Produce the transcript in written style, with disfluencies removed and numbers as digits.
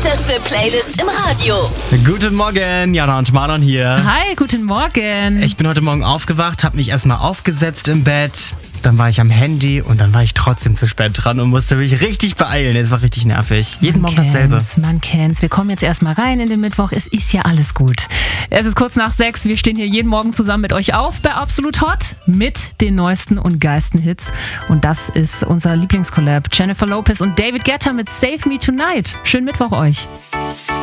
hotteste Playlist im Radio. Guten Morgen, Jana und Marlon hier. Hi, guten Morgen. Ich bin heute Morgen aufgewacht, habe mich erstmal aufgesetzt im Bett. Dann war ich am Handy und dann war ich trotzdem zu spät dran und musste mich richtig beeilen. Es war richtig nervig. Jeden Morgen dasselbe. Man kennt's. Wir kommen jetzt erstmal rein in den Mittwoch. Es ist ja alles gut. Es ist kurz nach 6. Wir stehen hier jeden Morgen zusammen mit euch auf bei Absolut Hot mit den neuesten und geilsten Hits. Und das ist unser Lieblingskollab. Jennifer Lopez und David Guetta mit Save Me Tonight. Schönen Mittwoch euch.